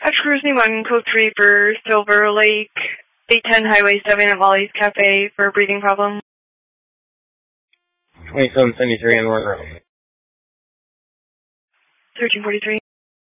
That's Cruising 1, code 3 for Silver Lake, 810 Highway 7 at Molly's Cafe for a breathing problem. 2773 and Warren Road. 1343.